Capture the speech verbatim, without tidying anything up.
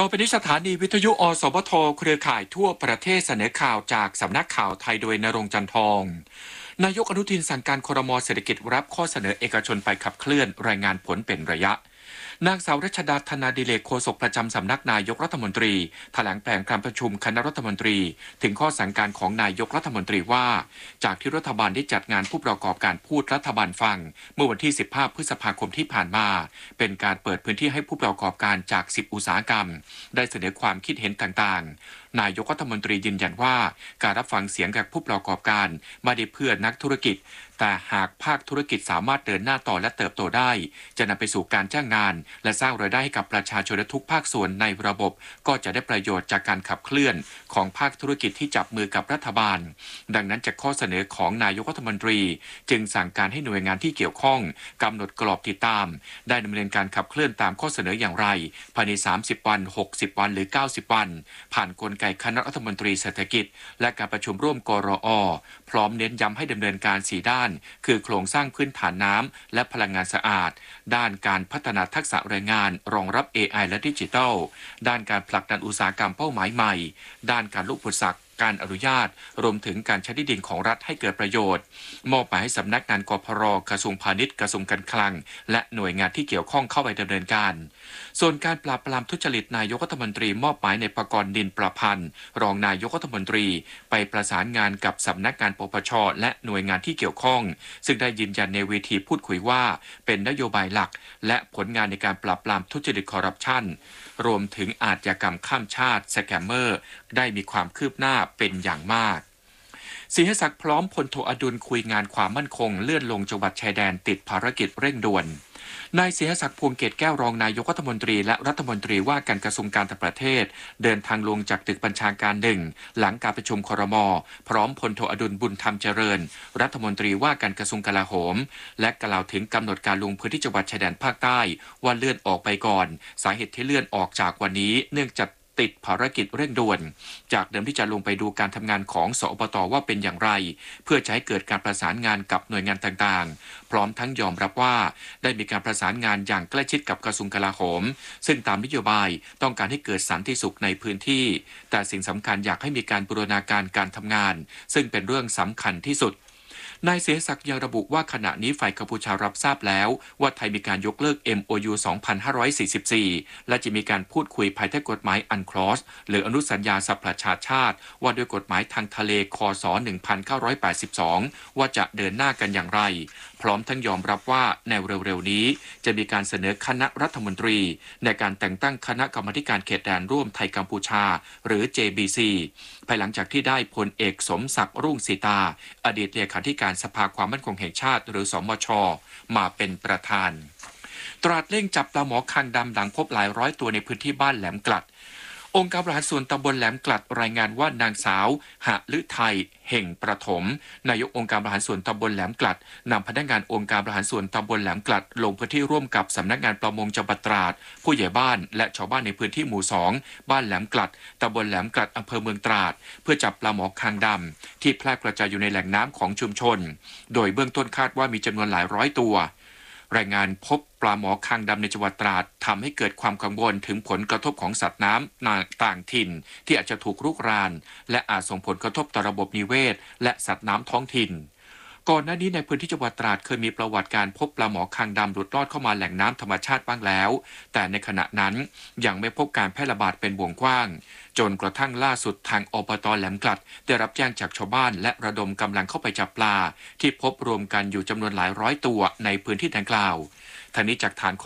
ต่อไปนี้สถานีวิทยุอสมทเครือข่ายทั่วประเทศเสนอข่าวจากสำนักข่าวไทยโดยณรงค์จันทองนายกอนุทินสั่งการครม.เศรษฐกิจรับข้อเสนอเอกชนไปขับเคลื่อนรายงานผลเป็นระยะนางสาวรัชดาธนาดิเลกโฆษกประจำสำนักนายกรัฐมนตรีแถลงแผนการประชุมคณะรัฐมนตรีถึงข้อสั่งการของนายกรัฐมนตรีว่าจากที่รัฐบาลได้จัดงานผู้ประกอบการพูดรัฐบาลฟังเมื่อวันที่สิบห้าพฤษภาคมที่ผ่านมาเป็นการเปิดพื้นที่ให้ผู้ประกอบการจากสิบอุตสาหกรรมได้เสนอความคิดเห็นต่างๆนายกรัฐมนตรียืนยันว่าการรับฟังเสียงจากผู้ประกอบการไม่ได้เพื่อนักธุรกิจแต่หากภาคธุรกิจสามารถเดินหน้าต่อและเติบโตได้จะนำไปสู่การจ้างงานและสร้างรายได้ให้กับประชาชนและทุกภาคส่วนในระบบก็จะได้ประโยชน์จากการขับเคลื่อนของภาคธุรกิจที่จับมือกับรัฐบาลดังนั้นจากข้อเสนอของนายกรัฐมนตรีจึงสั่งการให้หน่วยงานที่เกี่ยวข้องกำหนดกรอบติดตามได้ดำเนินการขับเคลื่อนตามข้อเสนออย่างไรภายในสามสิบวันหกสิบวันหรือเก้าสิบวันผ่านกลไกคณะรัฐมนตรีเศรษฐกิจและการประชุมร่วมกรอพร้อมเน้นย้ำให้ดำเนินการสี่ด้านคือโครงสร้างพื้นฐานน้ำและพลังงานสะอาดด้านการพัฒนาทักษะแรงงานรองรับ เอ ไอ และดิจิทัลด้านการผลักดันอุตสาหกรรมเป้าหมายใหม่ด้านการลดอุปสรรคการอนุญาตรวมถึงการใช้ที่ดินของรัฐให้เกิดประโยชน์มอบหมายให้สำนักงานกพร.กระทรวงพาณิชย์กระทรวงการคลังและหน่วยงานที่เกี่ยวข้องเข้าไปดำเนินการส่วนการปราบปรามทุจริตนายกรัฐมนตรีมอบหมายในประกรณ์ดินประพันธ์รองนายกรัฐมนตรีไปประสานงานกับสำนักงานปปช.และหน่วยงานที่เกี่ยวข้องซึ่งได้ยืนยันในเวทีพูดคุยว่าเป็นนโยบายหลักและผลงานในการปราบปรามทุจริตคอร์รัปชันรวมถึงอาชญากรรมข้ามชาติสแกมเมอร์ได้มีความคืบหน้าเป็นอย่างมากศิริศักดิ์พร้อมพลโทอดุลคุยงานความมั่นคงเลื่อนลงจังหวัดชายแดนติดภารกิจเร่งด่วนนายศิริศักดิ์พวงเกตแก้วรองนายกรัฐมนตรีและรัฐมนตรีว่าการกระทรวงการต่างประเทศเดินทางลงจากตึกบัญชาการหนึ่งหลังการประชุมครม.พร้อมพลโทอดุลบุญธรรมเจริญรัฐมนตรีว่าการกระทรวงกลาโหมและกล่าวถึงกำหนดการลงพื้นที่จังหวัดชายแดนภาคใต้ว่าเลื่อนออกไปก่อนสาเหตุที่เลื่อนออกจากวันนี้เนื่องจากติดภารกิจเร่งด่วนจากเดิมที่จะลงไปดูการทำงานของสอบต.ว่าเป็นอย่างไรเพื่อจะให้เกิดการประสานงานกับหน่วยงานต่างๆพร้อมทั้งยอมรับว่าได้มีการประสานงานอย่างใกล้ชิดกับกระทรวงกลาโหมซึ่งตามนโยบายต้องการให้เกิดสันติสุขในพื้นที่แต่สิ่งสำคัญอยากให้มีการบูรณาการการทำงานซึ่งเป็นเรื่องสำคัญที่สุดนายเสศักดิ์ยังระบุว่าขณะนี้ฝ่ายกัมพูชารับทราบแล้วว่าไทยมีการยกเลิก เอ็ม โอ ยู สองพันห้าร้อยสี่สิบสี่ และจะมีการพูดคุยภายใต้กฎหมายอันคลอสหรืออนุสัญญาสหประชาชาติว่าด้วยกฎหมายทางทะเลคศหนึ่งพันเก้าร้อยแปดสิบสองว่าจะเดินหน้ากันอย่างไรพร้อมทั้งยอมรับว่าในเร็วๆนี้จะมีการเสนอคณะรัฐมนตรีในการแต่งตั้งคณะกรรมาการเขตแดนร่วมไทยกัมพูชาหรือ เจ บี ซี ภายหลังจากที่ได้พลเอกสมศักดิ์รุ่งสีตาอดีตเลขาธิการสภาความมั่นคงแห่งชาติหรือสมช.มาเป็นประธานตราดเร่งจับปลาหมอคางดำหลังพบหลายร้อยตัวในพื้นที่บ้านแหลมกลัดองค์การบริหารส่วนตำบลแหลมกลัดรายงานว่านางสาวหฤทัยเห่งประถมนายกองค์การบริหารส่วนตำบลแหลมกลัดนำพนักงานองค์การบริหารส่วนตำบลแหลมกลัดลงพื้นที่ร่วมกับสำนักงานประมงจังหวัดตราดผู้ใหญ่บ้านและชาวบ้านในพื้นที่หมู่สองบ้านแหลมกลัดตำบลแหลมกลัดอำเภอเมืองตราดเพื่อจับปลาหมอคางดำที่แพร่กระจายอยู่ในแหล่งน้ำของชุมชนโดยเบื้องต้นคาดว่ามีจำนวนหลายร้อยตัวรายงานพบปลาหมอคางดำในจังหวัดตราดทำให้เกิดความกังวลถึงผลกระทบของสัตว์น้ำต่างถิ่นที่อาจจะถูกรุกรานและอาจส่งผลกระทบต่อระบบนิเวศและสัตว์น้ำท้องถิ่นก่อนหน้านี้ในพื้นที่จังหวัดตราดเคยมีประวัติการพบปลาหมอคางดำหลุดรอดเข้ามาแหล่งน้ำธรรมชาติบ้างแล้วแต่ในขณะนั้นยังไม่พบการแพร่ระบาดเป็นวงกว้างจนกระทั่งล่าสุดทางอบต.แหลมกลัดได้รับแจ้งจากชาวบ้านและระดมกำลังเข้าไปจับปลาที่พบรวมกันอยู่จำนวนหลายร้อยตัวในพื้นที่ดังกล่าวทั้งนี้จากฐาน